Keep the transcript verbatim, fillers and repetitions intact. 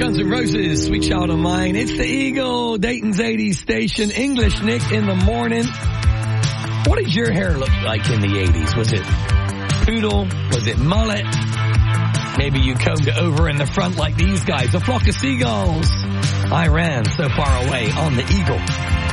Guns N' Roses, Sweet Child of Mine. It's the Eagle, Dayton's eighties station. English Nick in the morning. What did your hair look like in the eighties? Was it poodle? Was it mullet? Maybe you combed it over in the front like these guys. A flock of seagulls. I ran so far away on the Eagle.